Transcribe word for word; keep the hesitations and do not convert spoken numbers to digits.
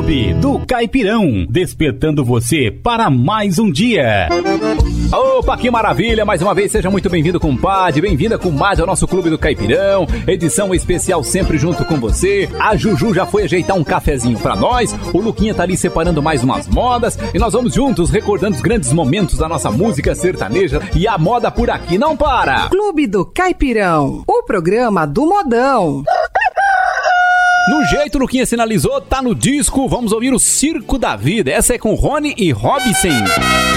Clube do Caipirão, despertando você para mais um dia. Opa, que maravilha! Mais uma vez, seja muito bem-vindo, compadre, bem-vinda, comadre, ao nosso Clube do Caipirão, edição especial sempre junto com você. A Juju já foi ajeitar um cafezinho pra nós, o Luquinha tá ali separando mais umas modas, e nós vamos juntos recordando os grandes momentos da nossa música sertaneja, e a moda por aqui não para! Clube do Caipirão, o programa do modão. No jeito, o Luquinha sinalizou, tá no disco, vamos ouvir o Circo da Vida. Essa é com Rony e Robson.